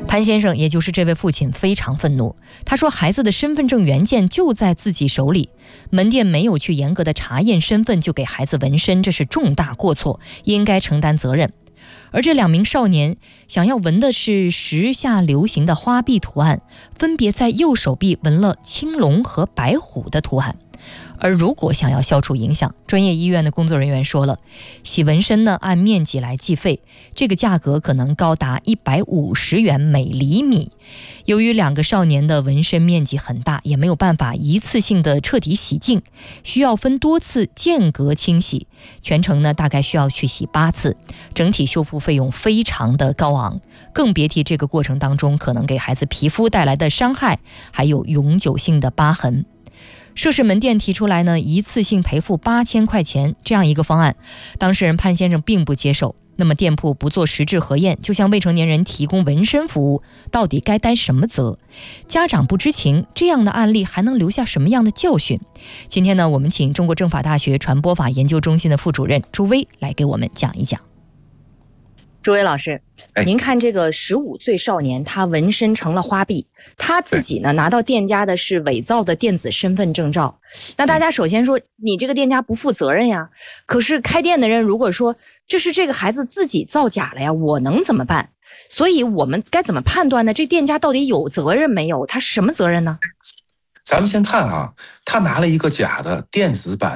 潘先生，也就是这位父亲，非常愤怒。他说，孩子的身份证原件就在自己手里，门店没有去严格的查验身份就给孩子纹身，这是重大过错，应该承担责任。而这2名少年想要纹的是时下流行的花臂图案，分别在右手臂纹了青龙和白虎的图案。而如果想要消除影响，专业医院的工作人员说了，洗纹身呢按面积来计费，这个价格可能高达150元每厘米。由于2个少年的纹身面积很大，也没有办法一次性的彻底洗净，需要分多次间隔清洗，全程呢大概需要去洗8次，整体修复费用非常的高昂，更别提这个过程当中可能给孩子皮肤带来的伤害，还有永久性的疤痕。涉事门店提出来呢，一次性赔付8000块钱这样一个方案，当事人潘先生并不接受。那么店铺不做实质核验，就向未成年人提供纹身服务，到底该担什么责？家长不知情，这样的案例还能留下什么样的教训？今天呢，我们请中国政法大学传播法研究中心的副主任朱威来给我们讲一讲。朱威老师，您看这个15岁少年，他纹身成了花臂，他自己呢拿到店家的是伪造的电子身份证照。那大家首先说，你这个店家不负责任呀。可是开店的人如果说这是这个孩子自己造假了呀，我能怎么办？所以我们该怎么判断呢？这店家到底有责任没有？他什么责任呢？ 咱们先看啊，他拿了一个假的电子版